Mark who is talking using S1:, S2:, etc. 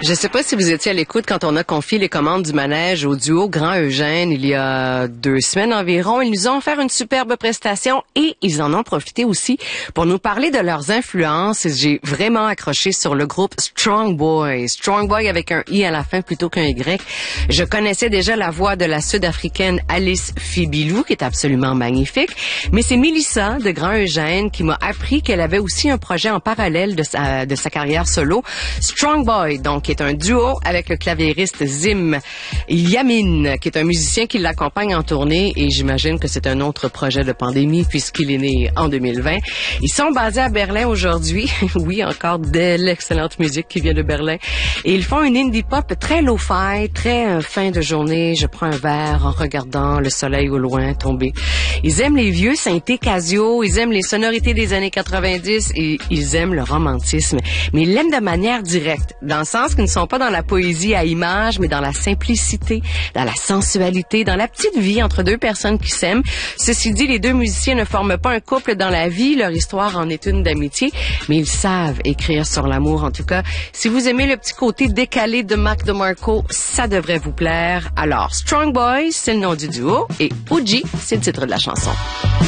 S1: Je sais pas si vous étiez à l'écoute quand on a confié les commandes du manège au duo Grand Eugène il y a 2 semaines environ. Ils nous ont offert une superbe prestation et ils en ont profité aussi pour nous parler de leurs influences. Et j'ai vraiment accroché sur le groupe Strong Boy. Strong Boy avec un I à la fin plutôt qu'un Y. Je connaissais déjà la voix de la Sud-Africaine Alice Fibilou qui est absolument magnifique. Mais c'est Mélissa de Grand Eugène qui m'a appris qu'elle avait aussi un projet en parallèle de sa carrière solo. Strong Boy, donc, qui est un duo avec le claviériste Zim Yamin, qui est un musicien qui l'accompagne en tournée, et j'imagine que c'est un autre projet de pandémie puisqu'il est né en 2020. Ils sont basés à Berlin aujourd'hui. Oui, encore de l'excellente musique qui vient de Berlin. Et ils font une indie pop très lo-fi, très fin de journée. Je prends un verre en regardant le soleil au loin tomber. Ils aiment les vieux synthés Casio, ils aiment les sonorités des années 90 et ils aiment le romantisme. Mais ils l'aiment de manière directe, dans le sens qu'ils ne sont pas dans la poésie à images, mais dans la simplicité, dans la sensualité, dans la petite vie entre deux personnes qui s'aiment. Ceci dit, les deux musiciens ne forment pas un couple dans la vie, leur histoire en est une d'amitié, mais ils savent écrire sur l'amour. En tout cas, si vous aimez le petit côté décalé de Mac DeMarco, ça devrait vous plaire. Alors, Strong Boy, c'est le nom du duo, et Uji, c'est le titre de la chanson.